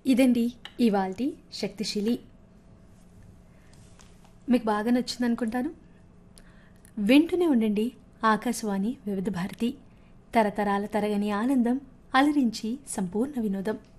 ఇదండి ఇవాల్టి శక్తిశీలి. మీకు బాగా నచ్చిందనుకుంటాను. వింటూనే ఉండండి ఆకాశవాణి వివిధ భారతి. తరతరాల తరగని ఆనందం, అలరించి సంపూర్ణ వినోదం.